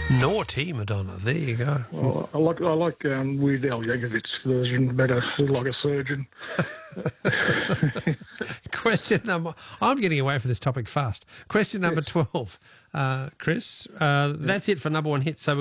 Naughty Madonna. There you go. Well, I like Weird Al Yankovic's version better, like a surgeon. Question number... I'm getting away from this topic fast. Question number 12. Chris, that's it for number one hit. So